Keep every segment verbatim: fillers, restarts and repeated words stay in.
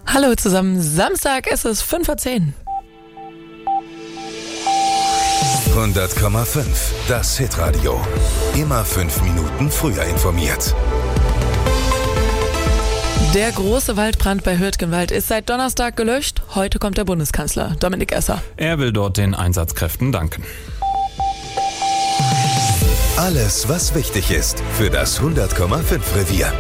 Hallo zusammen, Samstag ist es fünf vor zehn. hundert Komma fünf, das Hitradio. Immer fünf Minuten früher informiert. Der große Waldbrand bei Hürtgenwald ist seit Donnerstag gelöscht. Heute kommt der Bundeskanzler, Dominik Esser. Er will dort den Einsatzkräften danken. Alles, was wichtig ist für das hundert Komma fünf Revier.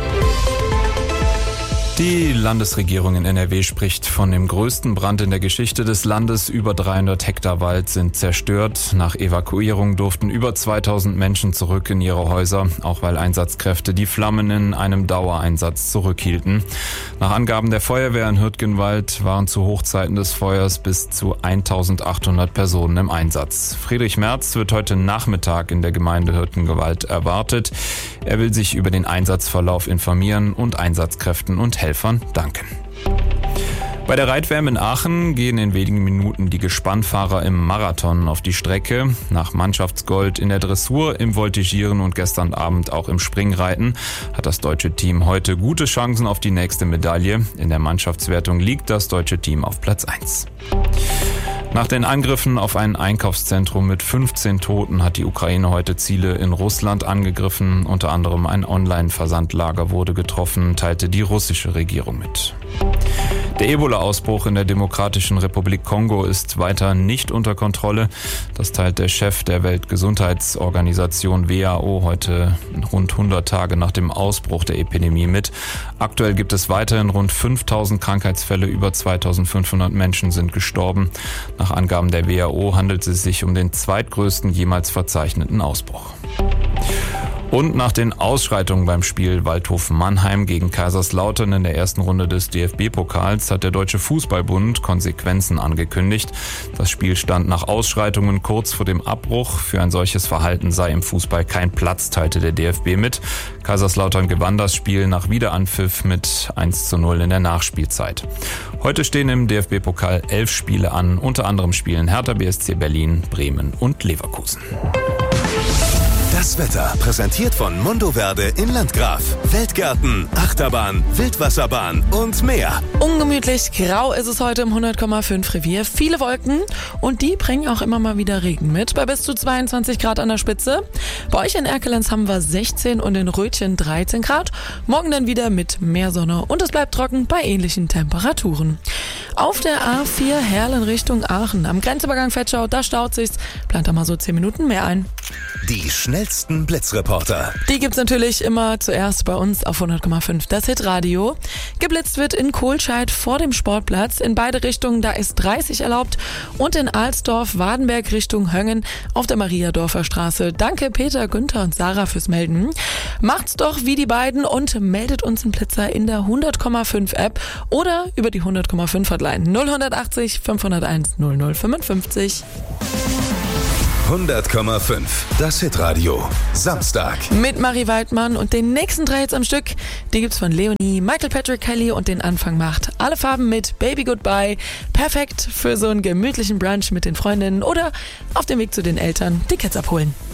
Die Landesregierung in N R W spricht von dem größten Brand in der Geschichte des Landes. Über dreihundert Hektar Wald sind zerstört. Nach Evakuierung durften über zweitausend Menschen zurück in ihre Häuser, auch weil Einsatzkräfte die Flammen in einem Dauereinsatz zurückhielten. Nach Angaben der Feuerwehr in Hürtgenwald waren zu Hochzeiten des Feuers bis zu eintausendachthundert Personen im Einsatz. Friedrich Merz wird heute Nachmittag in der Gemeinde Hürtgenwald erwartet. Er will sich über den Einsatzverlauf informieren und Einsatzkräften und Helfern danken. Bei der Reit-W M in Aachen gehen in wenigen Minuten die Gespannfahrer im Marathon auf die Strecke. Nach Mannschaftsgold in der Dressur, im Voltigieren und gestern Abend auch im Springreiten hat das deutsche Team heute gute Chancen auf die nächste Medaille. In der Mannschaftswertung liegt das deutsche Team auf Platz eins. Nach den Angriffen auf ein Einkaufszentrum mit fünfzehn Toten hat die Ukraine heute Ziele in Russland angegriffen. Unter anderem ein Online-Versandlager wurde getroffen, teilte die russische Regierung mit. Der Ebola-Ausbruch in der Demokratischen Republik Kongo ist weiter nicht unter Kontrolle. Das teilt der Chef der Weltgesundheitsorganisation W H O heute rund hundert Tage nach dem Ausbruch der Epidemie mit. Aktuell gibt es weiterhin rund fünftausend Krankheitsfälle, über zweitausendfünfhundert Menschen sind gestorben. Nach Angaben der W H O handelt es sich um den zweitgrößten jemals verzeichneten Ausbruch. Und nach den Ausschreitungen beim Spiel Waldhof Mannheim gegen Kaiserslautern in der ersten Runde des D F B-Pokals hat der Deutsche Fußballbund Konsequenzen angekündigt. Das Spiel stand nach Ausschreitungen kurz vor dem Abbruch. Für ein solches Verhalten sei im Fußball kein Platz, teilte der D F B mit. Kaiserslautern gewann das Spiel nach Wiederanpfiff mit eins zu null in der Nachspielzeit. Heute stehen im D F B-Pokal elf Spiele an. Unter anderem spielen Hertha B S C Berlin, Bremen und Leverkusen. Das Wetter präsentiert von Mondoverde in Landgraf. Weltgärten, Achterbahn, Wildwasserbahn und mehr. Ungemütlich grau ist es heute im hundert Komma fünf Revier. Viele Wolken und die bringen auch immer mal wieder Regen mit. Bei bis zu zweiundzwanzig Grad an der Spitze. Bei euch in Erkelenz haben wir sechzehn und in Rötchen dreizehn Grad. Morgen dann wieder mit mehr Sonne und es bleibt trocken bei ähnlichen Temperaturen. Auf der A vier Herlen Richtung Aachen am Grenzübergang Vetschau, da staut sich's. Plant da mal so zehn Minuten mehr ein. Die schnellsten Blitzreporter. Die gibt's natürlich immer zuerst bei uns auf hundert Komma fünf, das Hitradio. Geblitzt wird in Kohlscheid vor dem Sportplatz. In beide Richtungen, da ist dreißig erlaubt. Und in Alsdorf, Wadenberg Richtung Höngen auf der Mariadorfer Straße. Danke Peter, Günther und Sarah fürs Melden. Macht's doch wie die beiden und meldet uns einen Blitzer in der hundert Komma fünf App oder über die hundert Komma fünf Hotline null achtzig fünfhunderteins null null fünfundfünfzig. hundert Komma fünf, das Hitradio. Samstag. Mit Marie Waldmann und den nächsten drei Hits am Stück. Die gibt's von Leonie, Michael Patrick Kelly und den Anfang macht Alle Farben mit Baby Goodbye. Perfekt für so einen gemütlichen Brunch mit den Freundinnen oder auf dem Weg zu den Eltern die Kids abholen.